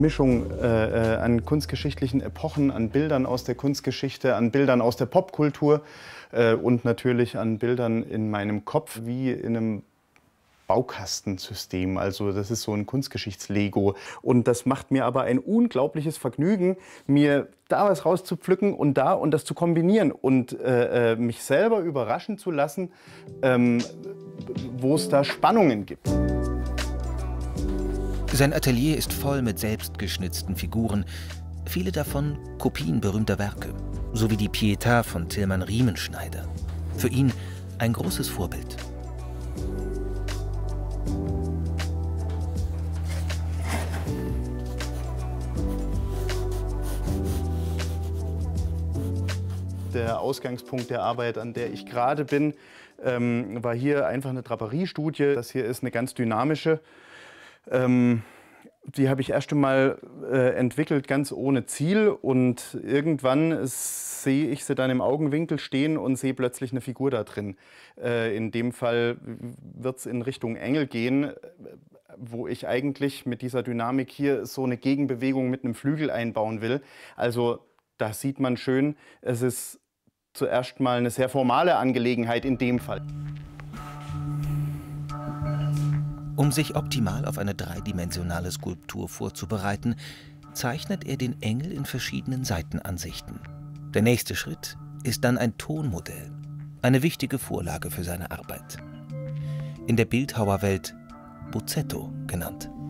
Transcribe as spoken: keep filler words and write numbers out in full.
Mischung äh, an kunstgeschichtlichen Epochen, an Bildern aus der Kunstgeschichte, an Bildern aus der Popkultur äh, und natürlich an Bildern in meinem Kopf wie in einem Baukastensystem. Also das ist so ein Kunstgeschichts-Lego. Und das macht mir aber ein unglaubliches Vergnügen, mir da was rauszupflücken und da und das zu kombinieren und äh, mich selber überraschen zu lassen, ähm, wo es da Spannungen gibt. Sein Atelier ist voll mit selbstgeschnitzten Figuren, viele davon Kopien berühmter Werke, sowie die Pietà von Tilman Riemenschneider. Für ihn ein großes Vorbild. Der Ausgangspunkt der Arbeit, an der ich gerade bin, ähm, war hier einfach eine Draperiestudie. Das hier ist eine ganz dynamische. Ähm, die habe ich erst einmal äh, entwickelt, ganz ohne Ziel. Und irgendwann sehe ich sie dann im Augenwinkel stehen und sehe plötzlich eine Figur da drin. Äh, in dem Fall wird es in Richtung Engel gehen, wo ich eigentlich mit dieser Dynamik hier so eine Gegenbewegung mit einem Flügel einbauen will. Also da sieht man schön, es ist zuerst mal eine sehr formale Angelegenheit in dem Fall. Um sich optimal auf eine dreidimensionale Skulptur vorzubereiten, zeichnet er den Engel in verschiedenen Seitenansichten. Der nächste Schritt ist dann ein Tonmodell, eine wichtige Vorlage für seine Arbeit. In der Bildhauerwelt Bozzetto genannt.